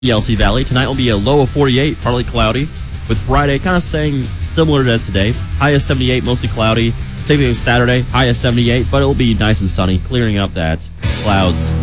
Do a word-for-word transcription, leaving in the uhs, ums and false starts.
Yelsey Valley. Tonight will be a low of forty-eight, partly cloudy, with Friday kind of staying similar to today. High of seventy-eight, mostly cloudy. Same thing with Saturday, high of seventy-eight, but it will be nice and sunny, clearing up that clouds.